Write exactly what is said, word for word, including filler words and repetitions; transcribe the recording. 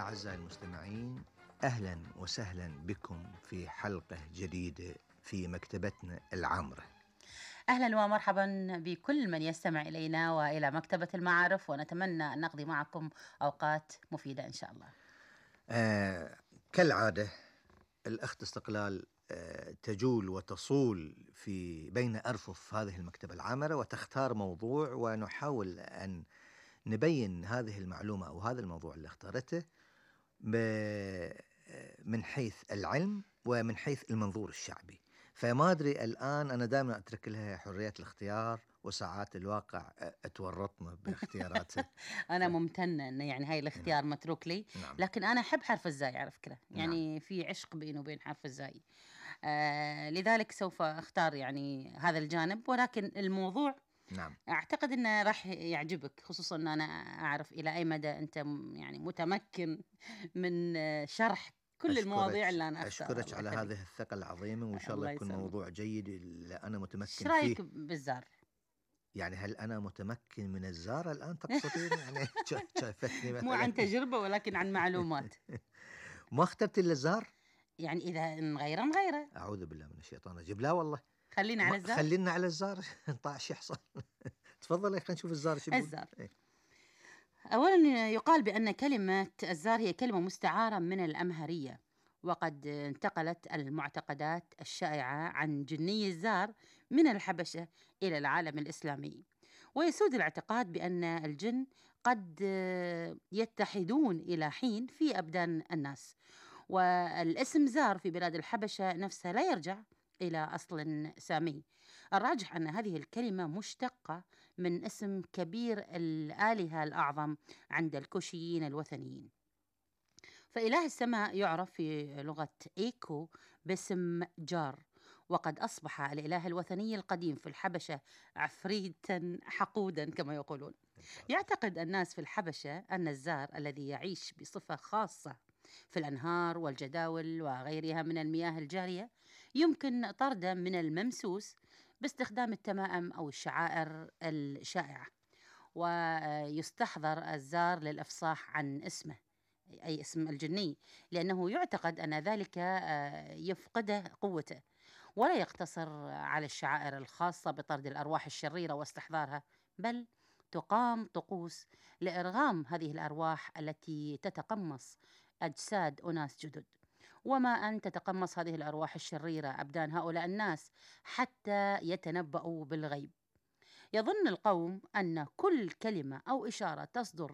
أعزائي المستمعين، أهلا وسهلا بكم في حلقة جديدة في مكتبتنا العامرة. أهلا ومرحبا بكل من يستمع إلينا وإلى مكتبة المعارف، ونتمنى أن نقضي معكم أوقات مفيدة إن شاء الله. آه كالعادة الأخت استقلال آه تجول وتصول في بين أرفف هذه المكتبة العامرة وتختار موضوع، ونحاول أن نبين هذه المعلومة أو هذا الموضوع اللي اختارته من حيث العلم ومن حيث المنظور الشعبي. فما أدري، الآن أنا دائما أترك لها حرية الاختيار، وساعات الواقع أتورطنا باختياراتها. أنا ف... ممتنة أن يعني هاي نعم. الاختيار متروك لي، نعم. لكن أنا أحب حرف الزاي على فكرة، نعم. يعني في عشق بيني وبين حرف الزاي. آه لذلك سوف أختار يعني هذا الجانب، ولكن الموضوع نعم. أعتقد أنه راح يعجبك، خصوصا أن أنا أعرف إلى أي مدى أنت م- يعني متمكن من آه، شرح كل أشكرك المواضيع اللي أنا أختارها. أشكرك الله على يخليك. هذه الثقة العظيمة، وإن شاء الله الله يكون يسلمك. موضوع جيد اللي أنا ايش متمكن رايك فيه. بالزار؟ يعني هل أنا متمكن من الزارة الآن تقصدين؟ يعني شا- شايفتني مو مثلا. عن تجربة ولكن عن معلومات. ما اخترت إلا الزار؟ يعني إذا نغيره نغيره. أعوذ بالله من الشيطان الرجيم، لا والله. خلينا على ما الزار. خلينا على الزار. طيب شو يحصل؟ تفضل خلينا نشوف الزار شو يقول. الزار. إيه. أولا يقال بأن كلمة الزار هي كلمة مستعارة من الأمهرية، وقد انتقلت المعتقدات الشائعة عن جني الزار من الحبشة إلى العالم الإسلامي، ويسود الاعتقاد بأن الجن قد يتحدون إلى حين في أبدان الناس. والاسم زار في بلاد الحبشة نفسها لا يرجع إلى أصل سامي. الراجح أن هذه الكلمة مشتقة من اسم كبير الآلهة الأعظم عند الكوشيين الوثنيين. فإله السماء يعرف في لغة إيكو باسم جار، وقد أصبح الإله الوثني القديم في الحبشة عفريتا حقودا كما يقولون. يعتقد الناس في الحبشة أن الزار الذي يعيش بصفة خاصة في الأنهار والجداول وغيرها من المياه الجارية يمكن طرده من الممسوس باستخدام التمائم أو الشعائر الشائعة، ويستحضر الزار للإفصاح عن اسمه أي اسم الجني، لأنه يعتقد أن ذلك آه، يفقده قوته، ولا يقتصر على الشعائر الخاصة بطرد الأرواح الشريرة واستحضارها، بل تقام طقوس لإرغام هذه الأرواح التي تتقمص أجساد أناس جدد. وما أن تتقمص هذه الأرواح الشريرة أبدان هؤلاء الناس حتى يتنبؤوا بالغيب. يظن القوم أن كل كلمة أو إشارة تصدر